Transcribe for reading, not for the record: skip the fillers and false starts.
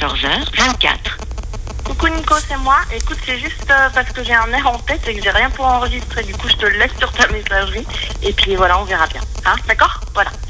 14h24. Coucou Nico, c'est moi. Écoute, c'est juste parce que j'ai un air en tête et que j'ai rien pour enregistrer. Du coup, je te le laisse sur ta messagerie. Et puis voilà, on verra bien. Hein, d'accord? Voilà.